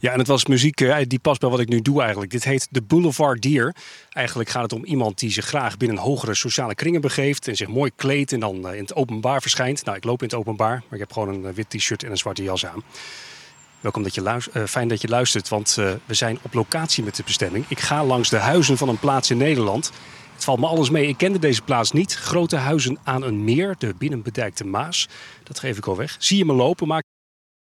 Ja, en het was muziek die past bij wat ik nu doe eigenlijk. Dit heet de Boulevardier. Eigenlijk gaat het om iemand die zich graag binnen hogere sociale kringen begeeft en zich mooi kleedt en dan in het openbaar verschijnt. Nou, ik loop in het openbaar, maar ik heb gewoon een wit t-shirt en een zwarte jas aan. Welkom fijn dat je luistert, want we zijn op locatie met de bestemming. Ik ga langs de huizen van een plaats in Nederland. Het valt me alles mee. Ik kende deze plaats niet. Grote huizen aan een meer, de binnenbedijkte Maas. Dat geef ik al weg. Zie je me lopen, maak